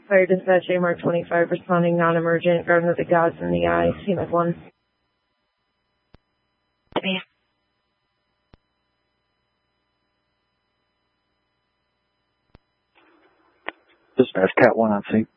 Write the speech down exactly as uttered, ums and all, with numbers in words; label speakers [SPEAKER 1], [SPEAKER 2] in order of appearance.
[SPEAKER 1] Fire dispatch, A Mark twenty-five, responding non-emergent, Garden of the Gods in the eye, C M F one.
[SPEAKER 2] Dispatch, Cat one on scene.